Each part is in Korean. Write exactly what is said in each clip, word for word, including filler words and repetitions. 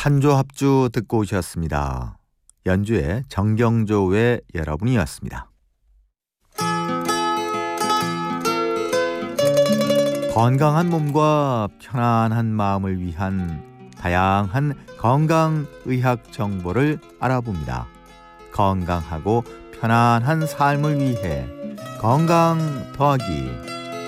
한조합주 듣고 오셨습니다. 연주의 정경조 외 여러분이었습니다. 건강한 몸과 편안한 마음을 위한 다양한 건강의학 정보를 알아봅니다. 건강하고 편안한 삶을 위해 건강 더하기.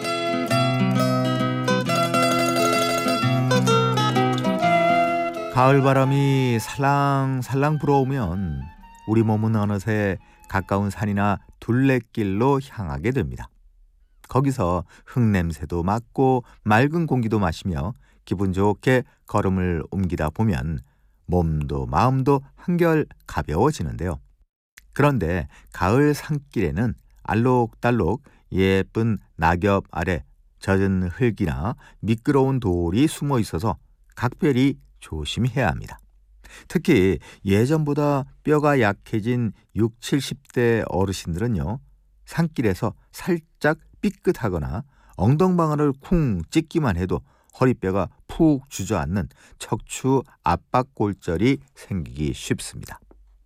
가을바람이 살랑살랑 불어오면 우리 몸은 어느새 가까운 산이나 둘레길로 향하게 됩니다. 거기서 흙냄새도 맡고 맑은 공기도 마시며 기분 좋게 걸음을 옮기다 보면 몸도 마음도 한결 가벼워지는데요. 그런데 가을 산길에는 알록달록 예쁜 낙엽 아래 젖은 흙이나 미끄러운 돌이 숨어 있어서 각별히 조심해야 합니다. 특히 예전보다 뼈가 약해진 육십, 칠십 대 어르신들은요, 산길에서 살짝 삐끗하거나 엉덩방아를 쿵 찍기만 해도 허리뼈가 푹 주저앉는 척추 압박골절이 생기기 쉽습니다.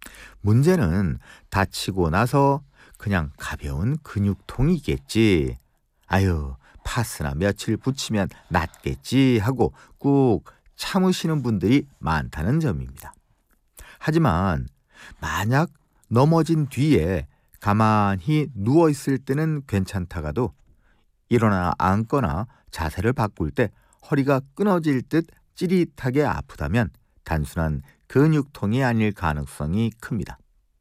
문제는 다치고 나서 그냥 가벼운 근육통이겠지, 아유 파스나 며칠 붙이면 낫겠지 하고 꾹 참으시는 분들이 많다는 점입니다. 하지만 만약 넘어진 뒤에 가만히 누워있을 때는 괜찮다가도 일어나 앉거나 자세를 바꿀 때 허리가 끊어질 듯 찌릿하게 아프다면 단순한 근육통이 아닐 가능성이 큽니다.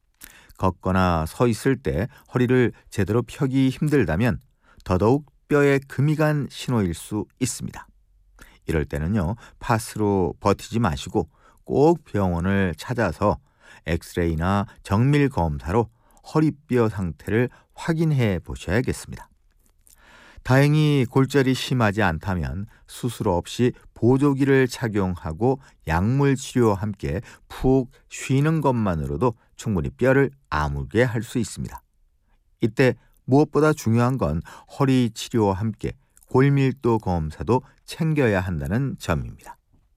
걷거나 서 있을 때 허리를 제대로 펴기 힘들다면 더더욱 뼈에 금이 간 신호일 수 있습니다. 이럴 때는요, 파스로 버티지 마시고 꼭 병원을 찾아서 엑스레이나 정밀 검사로 허리뼈 상태를 확인해 보셔야겠습니다. 다행히 골절이 심하지 않다면 수술 없이 보조기를 착용하고 약물 치료와 함께 푹 쉬는 것만으로도 충분히 뼈를 아물게 할 수 있습니다. 이때 무엇보다 중요한 건 허리 치료와 함께 골밀도 검사도 챙겨야 한다는 점입니다.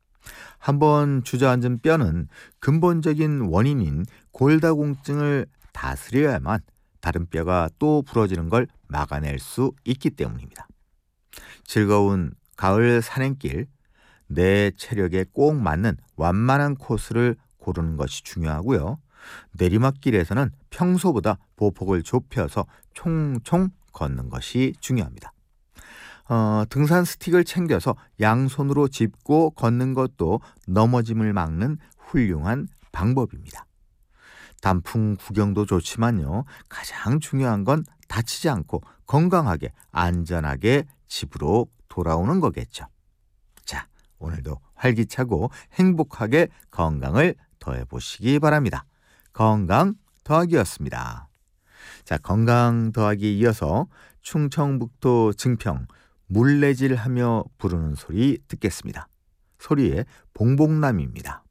한번 주저앉은 뼈는 근본적인 원인인 골다공증을 다스려야만 다른 뼈가 또 부러지는 걸 막아낼 수 있기 때문입니다. 즐거운 가을 산행길, 내 체력에 꼭 맞는 완만한 코스를 고르는 것이 중요하고요. 내리막길에서는 평소보다 보폭을 좁혀서 총총 걷는 것이 중요합니다. 어, 등산 스틱을 챙겨서 양손으로 짚고 걷는 것도 넘어짐을 막는 훌륭한 방법입니다. 단풍 구경도 좋지만요, 가장 중요한 건 다치지 않고 건강하게 안전하게 집으로 돌아오는 거겠죠. 자, 오늘도 활기차고 행복하게 건강을 더해보시기 바랍니다. 건강 더하기였습니다. 자, 건강 더하기 이어서 충청북도 증평 물레질하며 부르는 소리 듣겠습니다. 소리의 봉봉남입니다.